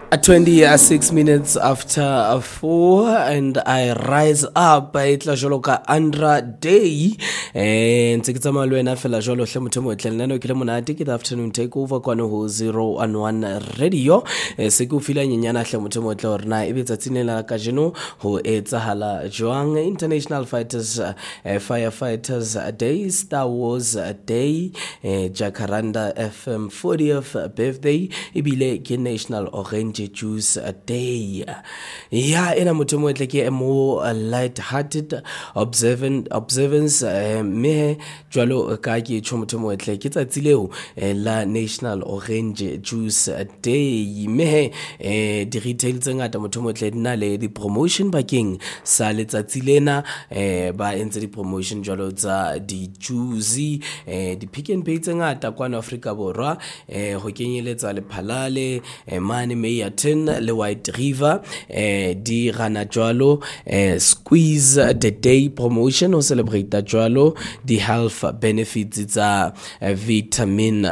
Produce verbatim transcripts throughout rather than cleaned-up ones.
At twenty-six minutes after four, and I rise up by Tlajoloka Andra Day. And take some Alwena Fella Jolo Shamutomo Tlenano Kilamonati, good afternoon takeover Kwano zero and one radio. Seku Fila Nyana Shamutomo Lorna, Ibitatinela Kajino, who it's Hala Joang International Fighters, uh, Firefighters Day, Star Wars Day, uh, Jacaranda F M fortieth birthday, Ibile National Orange Juice a day. Yeah, in a mutumo like a more light-hearted observant observance. Me jwalo kaki chomutumo like it's a tileo la National Orange Juice a day. Me the retail zanga mutumo like nale the promotion baking salet a tilena ba into the promotion jwalo za the juicy the pick and pay zanga takwan Africa borwa ho kenyeletsa le phalale mane me ten le White River eh, di rana jwalo eh, squeeze the day promotion o celebrate jwalo the health benefits tsa eh, vitamin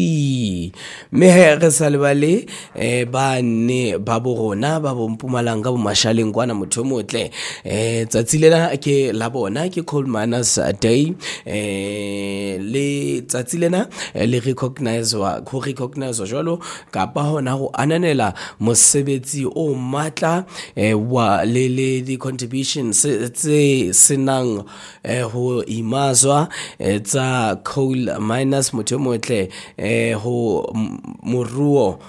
C me re salibale eh, ba ne ba borona ba bo Mpumalanga bo mashaleng kwana motho motle eh tsatsile ke la bona ke coal miners day eh le tsatsile le recognize wa go recognize jwalo ka pa hona go ananela mosebetsi o matla eh, wa lele di contributions tse senang eh, ho imazwa eh, tsa coal miners motho motle eh, ho moruo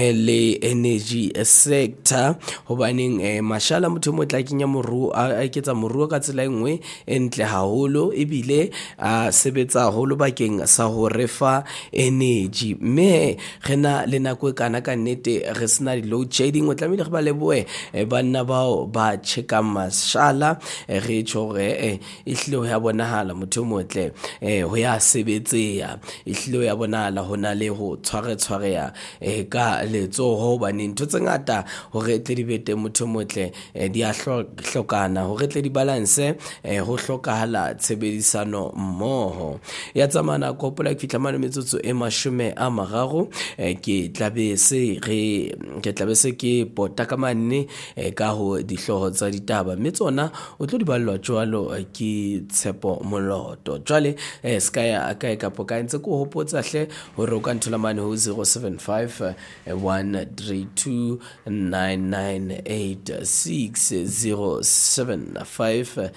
le energy sector hobaneng eh, mashala motho motla kenya moruo a ketsa moruo ka tsela engwe entle haholo ebile a sebetsa haholo bakeng sa ho refa energy me rena le nako kana ka nnete re sena di load shedding o tlamile re ba leboe banna bao ba checka mashala re tshore ihlilo ya bonahala motho motle ho ya sebetseya ihlilo ya bonahala hona le ho tshware tshware ya ka letsoho ba ne ntho tse ngata hore tle di bete motho motle di a hlokana hore tle di balance ho hlokahala tshebedisano mmoho ya tsamana kopola ke fitla mane metsotso e mashome a mararo ke tlabe se re ke tlabe se ke potaka mane ka ho dihloho tsa ditaba mme tsona o tlo di ballwa jwalo ke Tshepo Moloto jwale skaya akae kapo ka ntse ko hopotsa hle hore o ka nthola mane ho zero seven five one three two nine nine eight six zero seven five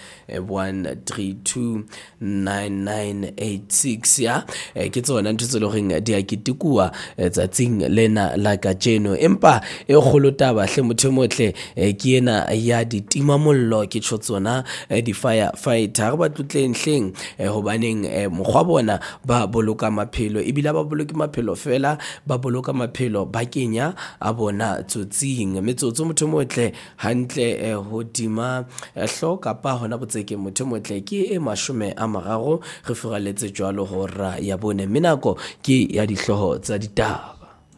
one three two nine nine eight six ya ke tsona ntse tse loreng di a kitikua tsatsing lena la ka jeno empa e kholo taba hle motho motle ke ena ya ditima mollo ke tshotsona di fire fighter ba tlutleng hleng hobaneng mogwa bona ba boloka maphelo ebile ba boloka maphelo fela ba boloka maphelo ba kenya a bona tsotsing metsotso motho motle hantle hodima hloka pa hona botseke motho motle ke e mashome a mararo re furaletse jwalo hora ya bone minako ke ya dihloho tsa ditaba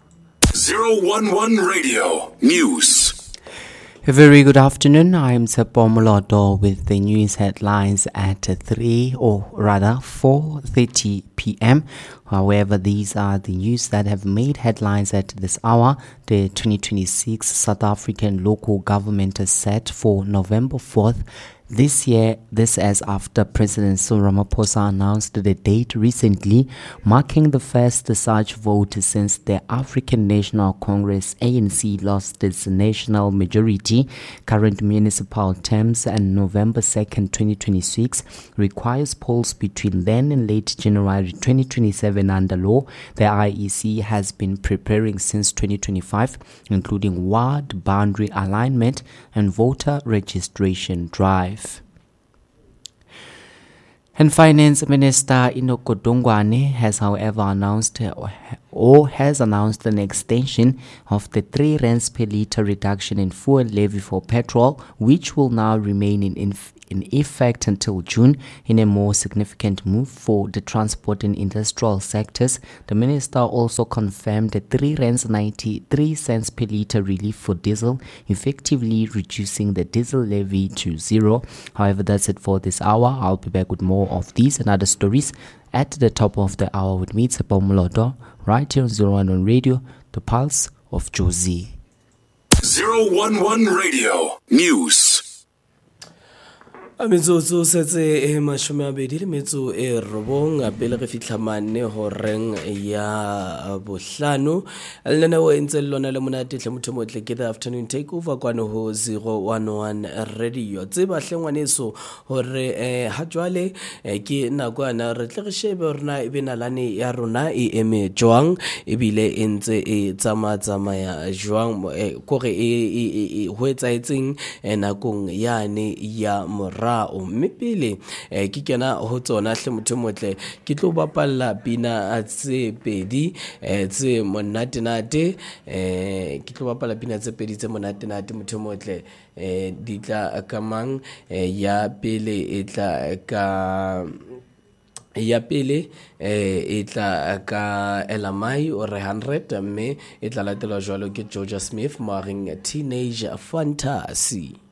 zero one one Radio News. A very good afternoon. I am Tshepo Moloto with the news headlines at three or rather four thirty p.m. However, these are the news that have made headlines at this hour. The twenty twenty-six South African local government is set for November fourth. This year, this as after President Cyril Ramaphosa announced the date recently, marking the first such vote since the African National Congress A N C lost its national majority. Current municipal terms and November second, twenty twenty-six requires polls between then and late January twenty twenty-seven under law. The I E C has been preparing since twenty twenty-five, including ward boundary alignment and voter registration drive. And Finance Minister Enoch Godongwana has, however, announced or has announced an extension of the three rands per litre reduction in fuel levy for petrol, which will now remain in, in in effect until June. In a more significant move for the transport and industrial sectors, the minister also confirmed a three rands ninety-three cents per litre relief for diesel, effectively reducing the diesel levy to zero. However, that's it for this hour. I'll be back with more of these and other stories at the top of the hour with me, Tshepo Moloto, right here on zero one one Radio, the pulse of Jozi. zero one one Radio News. A metsotso setse e mashome a bedi le metso e robong a pele re fitlha mane horeng ya bohlano lenaneo e ntse lona le monate tle motho motle ke the afternoon takeover kwano ho zero one one Radio tseba hlengwaneso hore eh ha jwale ke nakwana re tle re shebe rona e bena lane ya rona e eme jwang e bile e ntse e tsama tsama ya jwang kore e ho etsaetseng nakong yane ya mora o mepile eh ke kena ho tsona hle motho motle ke tlo bapalla pina tse pedi eh tse monate nate eh ke tlo bapalla pina tse pedi tse monate nate motho motle eh ditla kamang ya pele e tla ka ya pele eh e tla ka Elamai o re one hundred mme e tla latelwa jwalo ke Georgia Smith maring Teenage Fantasy.